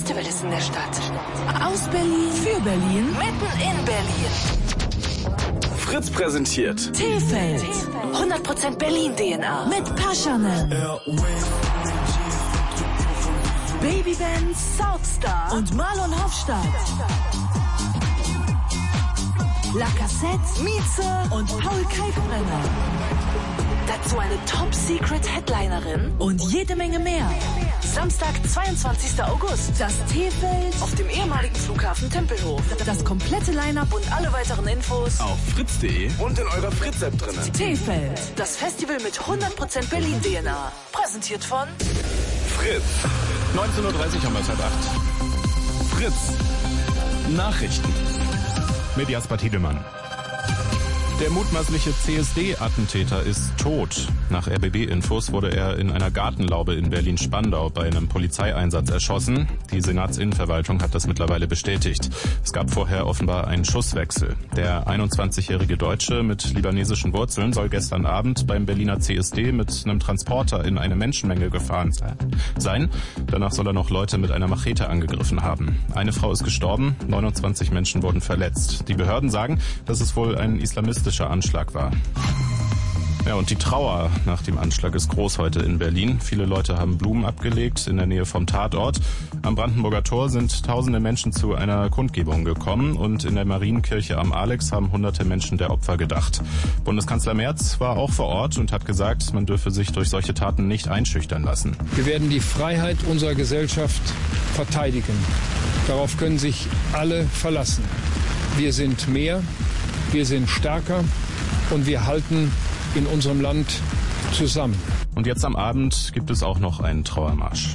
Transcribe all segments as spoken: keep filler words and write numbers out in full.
Festival ist in der Stadt. Aus Berlin, für Berlin, mitten in Berlin. Fritz präsentiert T-Feld. hundert Prozent Berlin-D N A. Mit Paschanen. Babyband Southstar und Marlon Hofstadt. La Cassette, Mieze und Paul Kalkbrenner. Dazu eine Top-Secret-Headlinerin und jede Menge mehr. Samstag, zweiundzwanzigster August. Das T-Feld auf dem ehemaligen Flughafen Tempelhof. Das komplette Line-Up und alle weiteren Infos auf fritz punkt de und in eurer Fritz-App drinnen. T-Feld. Das Festival mit hundert Prozent Berlin-D N A. Präsentiert von Fritz. neunzehn Uhr dreißig haben wir es halb acht. Fritz. Nachrichten. Mit Jasper Tiedemann. Der mutmaßliche C S D-Attentäter ist tot. Nach R B B-Infos wurde er in einer Gartenlaube in Berlin-Spandau bei einem Polizeieinsatz erschossen. Die Senatsinnenverwaltung hat das mittlerweile bestätigt. Es gab vorher offenbar einen Schusswechsel. Der einundzwanzigjährige Deutsche mit libanesischen Wurzeln soll gestern Abend beim Berliner C S D mit einem Transporter in eine Menschenmenge gefahren sein. Danach soll er noch Leute mit einer Machete angegriffen haben. Eine Frau ist gestorben, neunundzwanzig Menschen wurden verletzt. Die Behörden sagen, dass es wohl ein islamistischer Anschlag war. Ja, und die Trauer nach dem Anschlag ist groß heute in Berlin. Viele Leute haben Blumen abgelegt in der Nähe vom Tatort. Am Brandenburger Tor sind tausende Menschen zu einer Kundgebung gekommen und in der Marienkirche am Alex haben hunderte Menschen der Opfer gedacht. Bundeskanzler Merz war auch vor Ort und hat gesagt, man dürfe sich durch solche Taten nicht einschüchtern lassen. Wir werden die Freiheit unserer Gesellschaft verteidigen. Darauf können sich alle verlassen. Wir sind mehr, wir sind stärker und wir halten in unserem Land zusammen. Und jetzt am Abend gibt es auch noch einen Trauermarsch.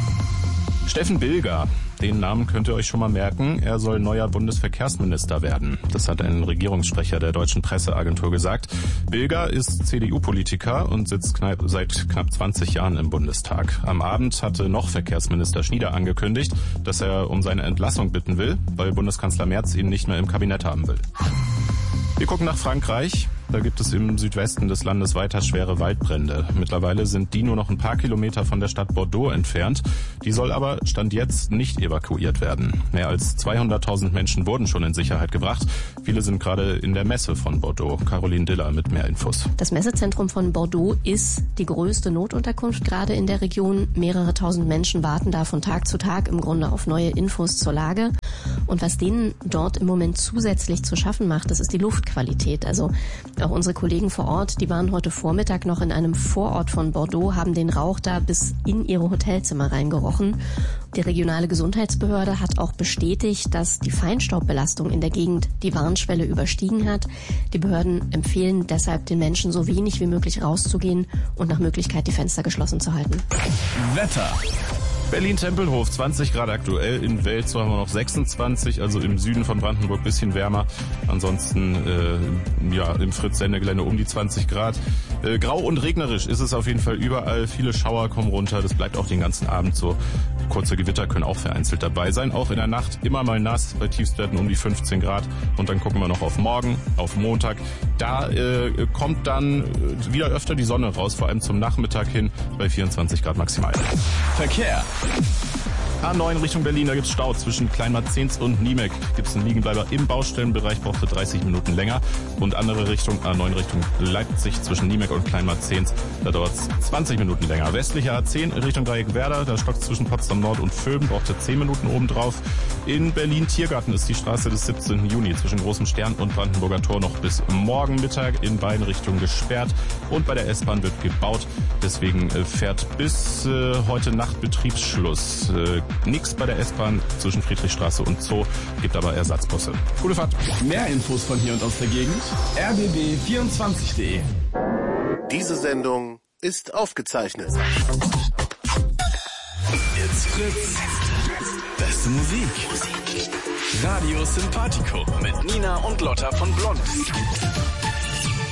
Steffen Bilger, den Namen könnt ihr euch schon mal merken. Er soll neuer Bundesverkehrsminister werden. Das hat ein Regierungssprecher der Deutschen Presseagentur gesagt. Bilger ist C D U-Politiker und sitzt knapp, seit knapp zwanzig Jahren im Bundestag. Am Abend hatte noch Verkehrsminister Schnieder angekündigt, dass er um seine Entlassung bitten will, weil Bundeskanzler Merz ihn nicht mehr im Kabinett haben will. Wir gucken nach Frankreich. Da gibt es im Südwesten des Landes weiter schwere Waldbrände. Mittlerweile sind die nur noch ein paar Kilometer von der Stadt Bordeaux entfernt. Die soll aber Stand jetzt nicht evakuiert werden. Mehr als zweihunderttausend Menschen wurden schon in Sicherheit gebracht. Viele sind gerade in der Messe von Bordeaux. Caroline Diller mit mehr Infos. Das Messezentrum von Bordeaux ist die größte Notunterkunft gerade in der Region. Mehrere tausend Menschen warten da von Tag zu Tag im Grunde auf neue Infos zur Lage. Und was denen dort im Moment zusätzlich zu schaffen macht, das ist die Luftqualität. Also auch unsere Kollegen vor Ort, die waren heute Vormittag noch in einem Vorort von Bordeaux, haben den Rauch da bis in ihre Hotelzimmer reingerochen. Die regionale Gesundheitsbehörde hat auch bestätigt, dass die Feinstaubbelastung in der Gegend die Warnschwelle überstiegen hat. Die Behörden empfehlen deshalb den Menschen so wenig wie möglich rauszugehen und nach Möglichkeit die Fenster geschlossen zu halten. Wetter. Berlin-Tempelhof, zwanzig Grad aktuell, in Welzow haben wir noch sechsundzwanzig, also im Süden von Brandenburg bisschen wärmer. Ansonsten äh, ja im Fritz-Sendegelände um die zwanzig Grad. Äh, grau und regnerisch ist es auf jeden Fall überall. Viele Schauer kommen runter, das bleibt auch den ganzen Abend so. Kurze Gewitter können auch vereinzelt dabei sein. Auch in der Nacht immer mal nass, bei Tiefstwerten um die fünfzehn Grad. Und dann gucken wir noch auf morgen, auf Montag. Da äh, kommt dann wieder öfter die Sonne raus, vor allem zum Nachmittag hin bei vierundzwanzig Grad maximal. Verkehr. A neun Richtung Berlin, da gibt's Stau zwischen Kleinmarzens und Niemek. Gibt's einen Liegenbleiber im Baustellenbereich, braucht für dreißig Minuten länger. Und andere Richtung, A neun Richtung Leipzig zwischen Niemek und Kleinmarzens, da dauert's zwanzig Minuten länger. Westliche A zehn Richtung Dreieck-Werder, da stockt's zwischen Potsdam Nord und Vöben, braucht ihr zehn Minuten obendrauf. In Berlin-Tiergarten ist die Straße des siebzehnten Juni zwischen Großem Stern und Brandenburger Tor noch bis morgen Mittag in beiden Richtungen gesperrt. Und bei der S-Bahn wird gebaut, deswegen fährt bis äh, heute Nacht Betriebsschluss. Äh, Nix bei der S-Bahn zwischen Friedrichstraße und Zoo, gibt aber Ersatzbusse. Gute Fahrt. Mehr Infos von hier und aus der Gegend r b b vierundzwanzig punkt de. Diese Sendung ist aufgezeichnet. It's Fritz. Beste Musik. Radio Sympathico mit Nina und Lotta von Blond.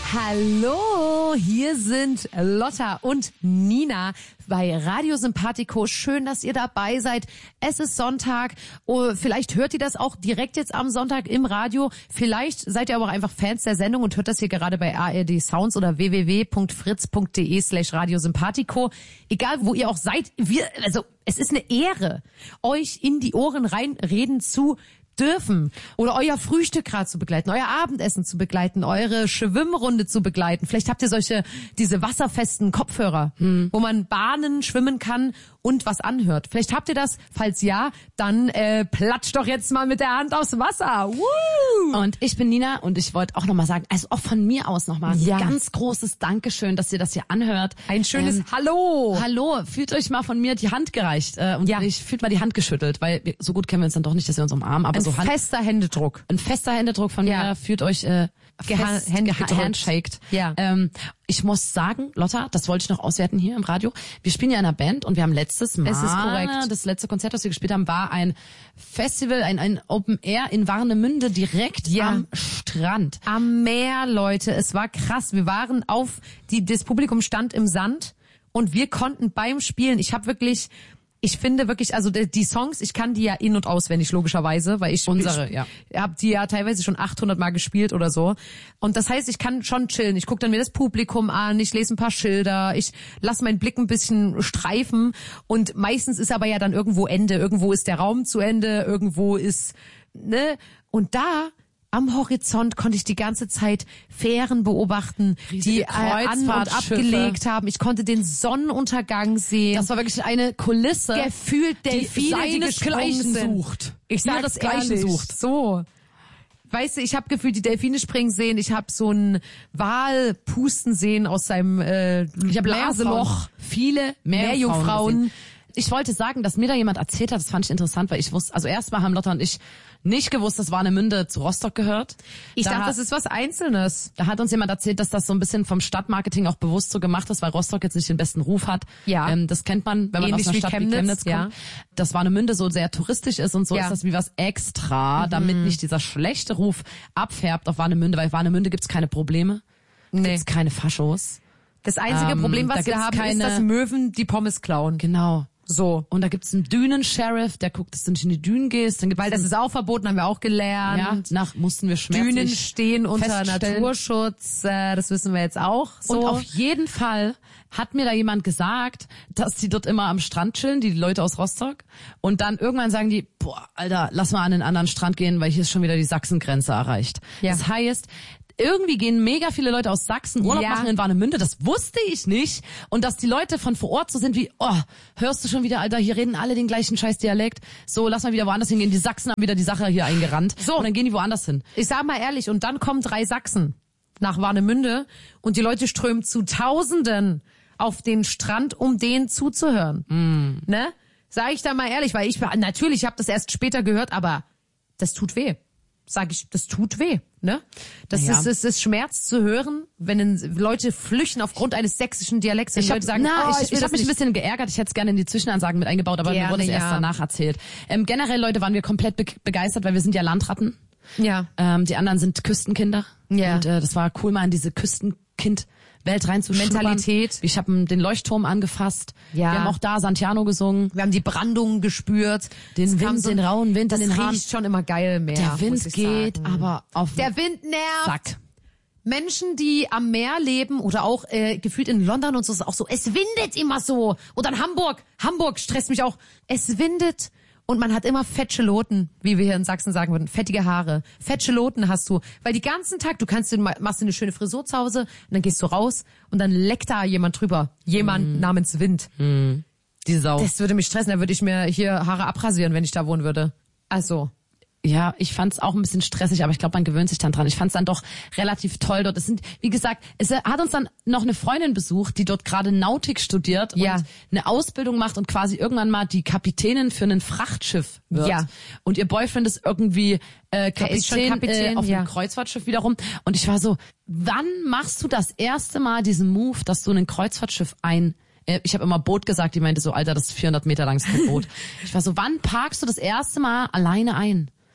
Hallo, hier sind Lotta und Nina bei Radio Sympathico. Schön, dass ihr dabei seid. Es ist Sonntag. Oh, vielleicht hört ihr das auch direkt jetzt am Sonntag im Radio. Vielleicht seid ihr aber auch einfach Fans der Sendung und hört das hier gerade bei A R D Sounds oder w w w punkt fritz punkt d e slash Radio Sympathico. Egal, wo ihr auch seid. Wir, also, es ist eine Ehre, euch in die Ohren reinreden zu dürfen oder euer Frühstück gerade zu begleiten, euer Abendessen zu begleiten, eure Schwimmrunde zu begleiten. Vielleicht habt ihr solche, diese wasserfesten Kopfhörer, hm. wo man bahnen, schwimmen kann und was anhört. Vielleicht habt ihr das. Falls ja, dann äh, platscht doch jetzt mal mit der Hand aufs Wasser. Woo! Und ich bin Nina und ich wollte auch nochmal sagen, also auch von mir aus nochmal ja. ein ganz großes Dankeschön, dass ihr das hier anhört. Ein schönes ähm, Hallo. Hallo, fühlt euch mal von mir die Hand gereicht äh, und ja. ich fühlt mal die Hand geschüttelt, weil wir, so gut kennen wir uns dann doch nicht, dass wir uns umarmen. Aber ein so Hand, fester Händedruck. Ein fester Händedruck von ja. mir, fühlt euch äh, fest, Hände gehandshaked. Ja. Ähm, ich muss sagen, Lotta, das wollte ich noch auswerten hier im Radio. Wir spielen ja in einer Band und wir haben letztes Mal, es ist korrekt. das letzte Konzert, das wir gespielt haben, war ein Festival, ein, ein Open Air in Warnemünde, direkt ja. am Strand. Am Meer, Leute. Es war krass. Wir waren auf, die, das Publikum stand im Sand und wir konnten beim Spielen, ich habe wirklich... Ich finde wirklich, also die Songs, ich kann die ja in- und auswendig, logischerweise, weil ich, Unsere, ich ja. habe die ja teilweise schon achthundert Mal gespielt oder so. Und das heißt, ich kann schon chillen. Ich gucke dann mir das Publikum an, ich lese ein paar Schilder, ich lasse meinen Blick ein bisschen streifen. Und meistens ist aber ja dann irgendwo Ende. Irgendwo ist der Raum zu Ende, irgendwo ist, ne? Und da... Am Horizont konnte ich die ganze Zeit Fähren beobachten, riesige die äh, an- und abgelegt haben. Ich konnte den Sonnenuntergang sehen. Das war wirklich eine Kulisse, gefühlt Delfine, die seinesgleichen sind. sucht. Ich sag das ehrlich. Sucht. So. Weißt du, ich habe gefühlt die Delfine springen sehen. Ich habe so einen Wal pusten sehen aus seinem äh, ich hab Blaseloch. Viele Meerjungfrauen. Ich wollte sagen, dass mir da jemand erzählt hat, das fand ich interessant, weil ich wusste, also erstmal haben Lotta und ich nicht gewusst, dass Warnemünde zu Rostock gehört. Ich da dachte, hat, das ist was Einzelnes. Da hat uns jemand erzählt, dass das so ein bisschen vom Stadtmarketing auch bewusst so gemacht ist, weil Rostock jetzt nicht den besten Ruf hat. Ja. Ähm, das kennt man, wenn man Ähnlich aus einer wie Stadt Chemnitz, wie Chemnitz kommt. ja. Dass Warnemünde so sehr touristisch ist und so ja. ist das wie was extra, mhm. damit nicht dieser schlechte Ruf abfärbt auf Warnemünde, weil Warnemünde gibt's keine Probleme, nee. gibt's keine Faschos. Das einzige ähm, Problem, was wir haben, keine... ist, dass Möwen die Pommes klauen. Genau. So. Und da gibt's einen Dünen-Sheriff, der guckt, dass du nicht in die Dünen gehst. Dann gibt's Weil das ist auch verboten, haben wir auch gelernt. Ja, nach mussten wir schmerzlich Dünen stehen unter Naturschutz, äh, das wissen wir jetzt auch. So. Und auf jeden Fall hat mir da jemand gesagt, dass die dort immer am Strand chillen, die Leute aus Rostock. Und dann irgendwann sagen die, boah, Alter, lass mal an den anderen Strand gehen, weil hier ist schon wieder die Sachsengrenze erreicht. Ja. Das heißt, irgendwie gehen mega viele Leute aus Sachsen Urlaub ja. machen in Warnemünde. Das wusste ich nicht. Und dass die Leute von vor Ort so sind wie, oh, hörst du schon wieder, Alter, hier reden alle den gleichen scheiß Dialekt. So, lass mal wieder woanders hingehen. Die Sachsen haben wieder die Sache hier eingerannt. So. Und dann gehen die woanders hin. Ich sag mal ehrlich, und dann kommen drei Sachsen nach Warnemünde und die Leute strömen zu Tausenden auf den Strand, um denen zuzuhören. Mm. Ne? Sag ich da mal ehrlich, weil ich, natürlich, ich habe das erst später gehört, aber das tut weh. Sag ich, das tut weh, ne? Das ja. ist, es ist Schmerz zu hören, wenn Leute flüchten aufgrund eines sächsischen Dialekts. Ich habe sagen, na, oh, ich, ich, ich habe mich ein bisschen geärgert. Ich hätte es gerne in die Zwischenansagen mit eingebaut, aber gerne, mir wurde es ja. erst danach erzählt. Ähm, generell, Leute, waren wir komplett be- begeistert, weil wir sind ja Landratten. Ja. Ähm, die anderen sind Küstenkinder. Ja. Und äh, das war cool, mal in diese Küstenkind Welt reinzuschnuppern. Mentalität. Ich habe den Leuchtturm angefasst. Ja. Wir haben auch da Santiano gesungen. Wir haben die Brandung gespürt. Den Wind, so, den rauen Wind in den Haaren. Das riecht schon immer geil mehr. Der Wind geht, sagen. aber auf Der Wind nervt. Sack. Menschen, die am Meer leben oder auch äh, gefühlt in London und so, ist auch so, es windet immer so. Oder in Hamburg. Hamburg stresst mich auch. Es windet. Und man hat immer Fetscheloten, wie wir hier in Sachsen sagen würden, fettige Haare. Fetscheloten hast du, weil die ganzen Tag, du kannst, machst dir eine schöne Frisur zu Hause und dann gehst du raus und dann leckt da jemand drüber. Jemand mm. namens Wind. Mm. Die Sau. Das würde mich stressen, da würde ich mir hier Haare abrasieren, wenn ich da wohnen würde. Also... Ja, ich fand's auch ein bisschen stressig, aber ich glaube, man gewöhnt sich dann dran. Ich fand's dann doch relativ toll dort. Es sind, wie gesagt, es hat uns dann noch eine Freundin besucht, die dort gerade Nautik studiert ja. und eine Ausbildung macht und quasi irgendwann mal die Kapitänin für ein Frachtschiff wird. Ja. Und ihr Boyfriend ist irgendwie äh, Kapitän, ist schon Kapitän äh, auf ja. einem Kreuzfahrtschiff wiederum. Und ich war so, wann machst du das erste Mal diesen Move, dass du ein Kreuzfahrtschiff ein Ich habe immer Boot gesagt, die meinte so, Alter, das ist vierhundert Meter langes Boot. Ich war so, wann parkst du das erste Mal alleine ein?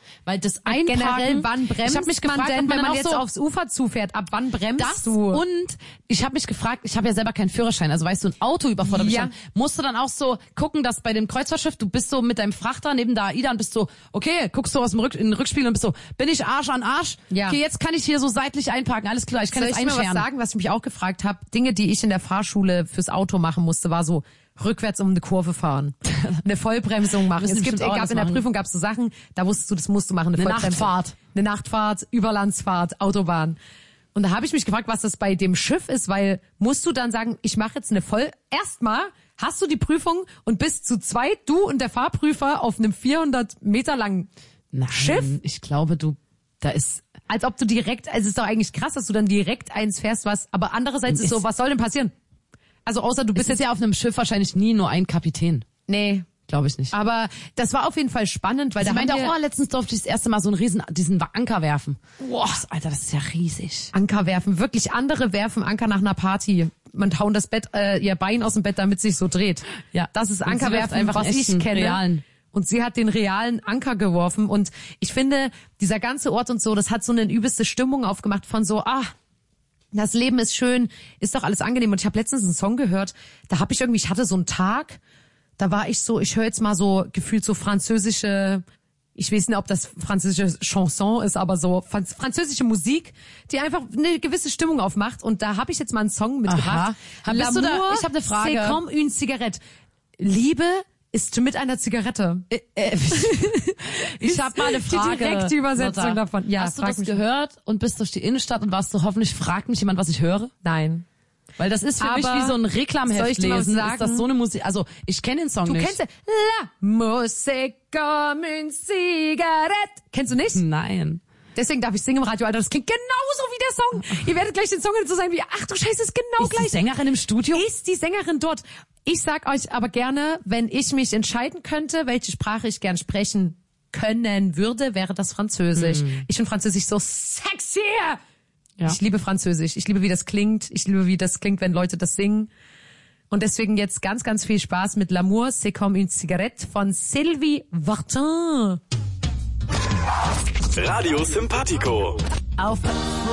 Weil das Einparken... Generell, wann bremst ich hab mich gefragt, man denn, ob man wenn man auch jetzt so aufs Ufer zufährt? Ab wann bremst das du? Und ich habe mich gefragt, ich habe ja selber keinen Führerschein, also weißt du, ein Auto überfordert mich Ja. dann. Musst du dann auch so gucken, dass bei dem Kreuzfahrtschiff, du bist so mit deinem Frachter neben der AIDA und bist so, okay, guckst du aus dem Rück in den Rückspiegel und bist so, bin ich Arsch an Arsch? Ja. Okay, jetzt kann ich hier so seitlich einparken, alles klar, ich kann Soll jetzt ich dir mal was einscheren. sagen, was ich mich auch gefragt habe? Dinge, die ich in der Fahrschule fürs Auto machen musste, war so rückwärts um eine Kurve fahren, eine Vollbremsung machen. Müssen Es gibt, bestimmt auch gab alles in der machen. Prüfung gab es so Sachen, da wusstest du, das musst du machen, eine, Eine Vollbremsung. Nachtfahrt. Eine Nachtfahrt, Überlandsfahrt, Autobahn. Und da habe ich mich gefragt, was das bei dem Schiff ist, weil musst du dann sagen, ich mache jetzt eine Voll... Erstmal hast du die Prüfung und bist zu zweit, du und der Fahrprüfer, auf einem vierhundert Meter langen Nein, Schiff. ich glaube, du, da ist... Als ob du direkt, also es ist doch eigentlich krass, dass du dann direkt eins fährst, was, aber andererseits ist so, was soll denn passieren? Also außer du bist Es ist ja auf einem Schiff wahrscheinlich nie nur ein Kapitän. nee, Glaube ich nicht. aber das war auf jeden Fall spannend, weil Sie da meinte haben wir auch, oh, letztens durfte ich das erste Mal so einen riesen, diesen Anker werfen. Boah, Alter, das ist ja riesig. Anker werfen, wirklich andere werfen Anker nach einer Party. Man hauen das Bett, äh, ihr Bein aus dem Bett, damit sich so dreht. Ja. Das ist Und sie Anker wirft werfen, einfach was einen ich echten, kenne. realen. Und sie hat den realen Anker geworfen und ich finde, dieser ganze Ort und so, das hat so eine übelste Stimmung aufgemacht von so, ah, das Leben ist schön, ist doch alles angenehm. Und ich habe letztens einen Song gehört, da habe ich irgendwie, ich hatte so einen Tag, da war ich so, ich höre jetzt mal so gefühlt so französische, ich weiß nicht, ob das französische Chanson ist, aber so franz- französische Musik, die einfach eine gewisse Stimmung aufmacht. Und da habe ich jetzt mal einen Song mitgebracht. Aha. Bist du da- L'amour, ich hab eine Frage. c'est comme une cigarette. Liebe ist mit einer Zigarette. Äh, äh, ich habe mal eine Frage. Die direkte Übersetzung Lotta. davon. Ja, Hast du frag das mich. gehört und bist durch die Innenstadt und warst so, hoffentlich fragt mich jemand, was ich höre? Nein. Weil das ist für Aber mich wie so ein soll Reklamheft ich dir mal lesen. sagen? Ist das so eine Musik? Also ich kenne den Song Du nicht. kennst ja L'amour, c'est comme une cigarette. Kennst du nicht? Nein. Deswegen darf ich singen im Radio, Alter. Das klingt genauso wie der Song. Ihr werdet gleich den Song hören, so sein wie, ach du Scheiße, ist genau Ist die gleich. Sängerin im Studio? Ist die Sängerin dort. Ich sag euch aber gerne, wenn ich mich entscheiden könnte, welche Sprache ich gern sprechen können würde, wäre das Französisch. Ich finde Französisch so sexy. Ja. Ich liebe Französisch. Ich liebe, wie das klingt. Ich liebe, wie das klingt, wenn Leute das singen. Und deswegen jetzt ganz, ganz viel Spaß mit L'amour, c'est comme une cigarette von Sylvie Vartan. Radio Sympathico. Auf